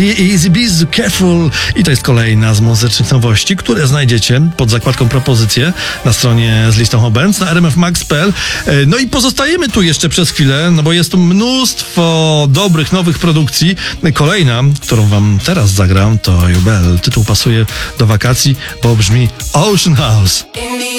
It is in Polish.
Easy Biz, Careful i to jest kolejna z muzycznych nowości, które znajdziecie pod zakładką propozycje na stronie z listą obecną na rmfmax.pl. No i pozostajemy tu jeszcze przez chwilę, no bo jest tu mnóstwo dobrych, nowych produkcji. Kolejna, którą wam teraz zagram, to Jubel. Tytuł pasuje do wakacji, bo brzmi Ocean House.